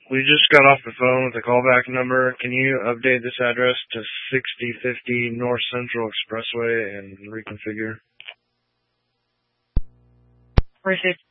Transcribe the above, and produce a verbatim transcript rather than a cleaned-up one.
We just got off the phone with the callback number. Can you update this address to sixty fifty North Central Expressway and reconfigure? Received.